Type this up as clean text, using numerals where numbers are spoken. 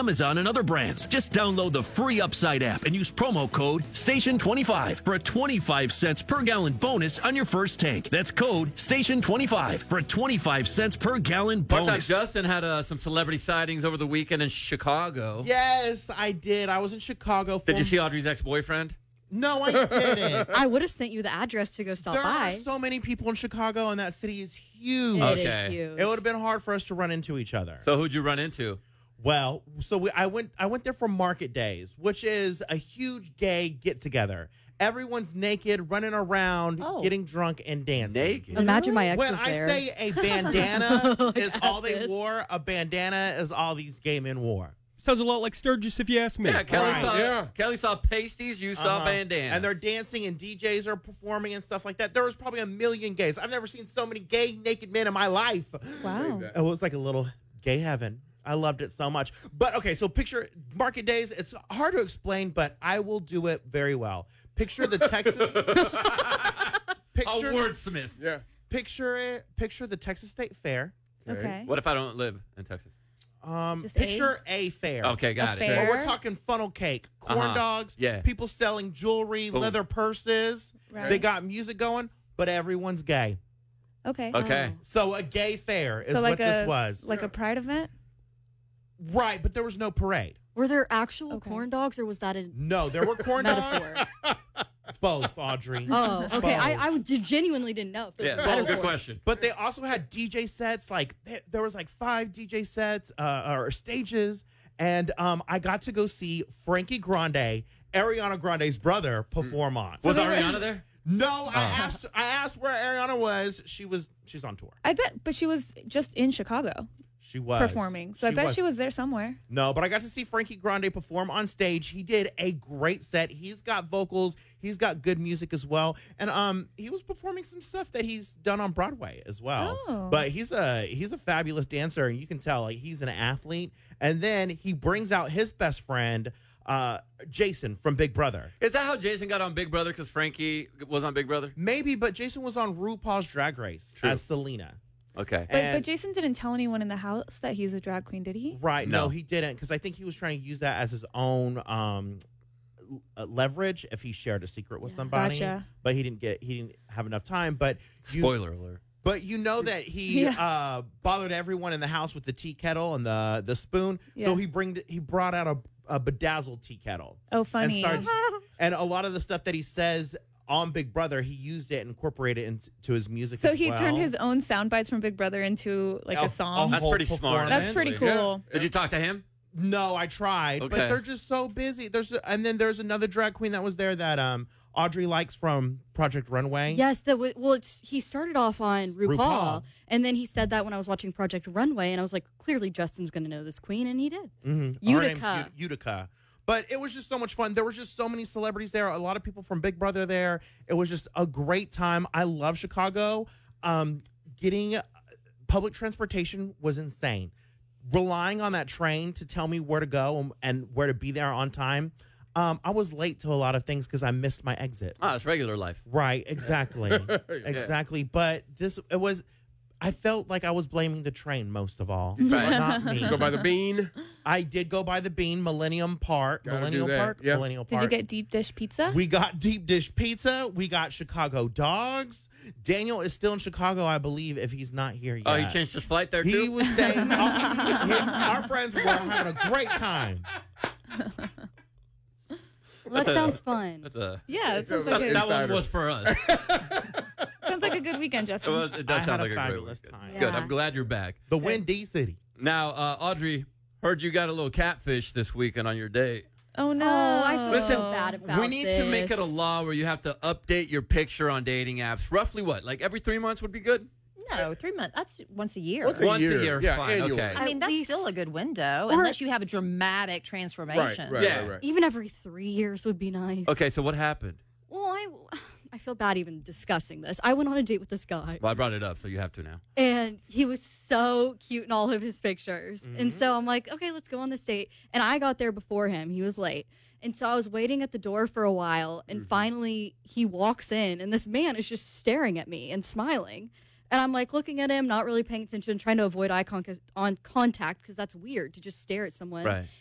Amazon and other brands. Just download the free Upside app and use promo code STATION25 for a 25 cents per gallon bonus on your first tank. That's code STATION25 for a 25 cents per gallon bonus. Justin had some celebrity sightings over the weekend in Chicago. Yes, I did. I was in Chicago. Did you see Audrey's ex-boyfriend? No, I didn't. I would have sent you the address to go stop There by. are so many people in Chicago, and that city is huge. It is Okay. huge. It would have been hard for us to run into each other. So who'd you run into? Well, I went there for Market Days, which is a huge gay get-together. Everyone's naked, running around, getting drunk, and dancing. Naked? Imagine my ex When was there. I say a bandana is all they this. wore, a bandana is all these gay men wore. Sounds a lot like Sturgis, if you ask me. Yeah, Kelly, Right. Kelly saw pasties, you saw bandanas. And they're dancing, and DJs are performing and stuff like that. There was probably a million gays. I've never seen so many gay, naked men in my life. Wow. It was like a little gay heaven. I loved it so much. But, okay, so picture Market Days. It's hard to explain, but I will do it very well. Picture the Texas... a wordsmith. Yeah. Picture the Texas State Fair. Okay. What if I don't live in Texas? Just Picture a fair. Okay, got it. fair. But we're talking funnel cake, corn dogs, Yeah. people selling jewelry, Boom. leather purses. Right. They got music going, but everyone's gay. Okay. Okay. So a gay fair is So like what this was. Like a pride event? Right, but there was no parade. Were there actual Okay. corn dogs, or was that a No, there were corn dogs. metaphor? Both, Audrey. Oh, okay. Both. I genuinely didn't know. Yeah, Both. good question. But they also had DJ sets. Like there was like 5 DJ sets or stages, and I got to go see Frankie Grande, Ariana Grande's brother, perform on. Was Ariana there? No, I asked where Ariana was. She's on tour. I bet, but she was just in Chicago She was performing. So I bet she was there somewhere. No, but I got to see Frankie Grande perform on stage. He did a great set. He's got vocals. He's got good music as well. And he was performing some stuff that he's done on Broadway as well. Oh. But he's a fabulous dancer, and you can tell like he's an athlete. And then he brings out his best friend, Jason from Big Brother. Is that how Jason got on Big Brother? Because Frankie was on Big Brother? Maybe, but Jason was on RuPaul's Drag Race True. as Selena. Okay. But And- Jason didn't tell anyone in the house that he's a drag queen, did he? Right. No. No, he didn't, because I think he was trying to use that as his own leverage if he shared a secret with somebody. Gotcha. But he didn't have enough time. But Spoiler alert. But you know that he Yeah. bothered everyone in the house with the tea kettle and the spoon. Yeah. So he brought out a bedazzled tea kettle. Oh, funny. And a lot of the stuff that he says on Big Brother, he used it and incorporated it into his music. So as he well. turned his own sound bites from Big Brother into like a song. That's whole pretty smart. performance. That's pretty cool. Did you talk to him? No, I tried, Okay. but they're just so busy. And then there's another drag queen that was there that Audrey likes from Project Runway. Yes, he started off on RuPaul, RuPaul. and then he said that when I was watching Project Runway, and I was like, clearly Justin's going to know this queen, and he did. Her Utica. name's Utica. But it was just so much fun. There were just so many celebrities there. A lot of people from Big Brother there. It was just a great time. I love Chicago. Getting public transportation was insane. Relying on that train to tell me where to go and where to be there on time. I was late to a lot of things because I missed my exit. Ah, it's regular life. Right, exactly. Exactly. But I felt like I was blaming the train most of all. Right. Not me. Go by the bean. I did go by the Bean, Millennium Park. Gotta Millennial do that. Park? Yeah. Millennial Did Park. you get deep dish pizza? We got deep dish pizza. We got Chicago dogs. Daniel is still in Chicago, I believe, if he's not here yet. Oh, he changed his flight there, too? He was staying. Our friends were having a great time. Well, that sounds fun. That's a, Yeah, it sounds like, that one Insider. was for us. sounds like a good weekend, Justin. It does I sound had like a a great fabulous weekend. time. Good. Yeah. I'm glad you're back. The Windy City. Now, Audrey, heard you got a little catfish this weekend on your date. Oh, no. Oh, I feel Listen, so bad about we need to make it a this. law where you have to update your picture on dating apps. Roughly what? Like every 3 months would be good? No, 3 months. That's once a year. Once a Once a year. year, Yeah, fine. annual. Okay. I mean, At that's least- still a good window, Or- unless you have a dramatic transformation. Right, Yeah. right. Even every 3 years would be nice. Okay, so what happened? Well, I feel bad even discussing this. I went on a date with this guy, Well, I brought it up, so you have to now. and he was so cute in all of his pictures. Mm-hmm. And so I'm like, okay, let's go on this date. And I got there before him. He was late. And so I was waiting at the door for a while, and finally he walks in, and this man is just staring at me and smiling. And I'm like looking at him, not really paying attention, trying to avoid eye contact because that's weird to just stare at someone. Right.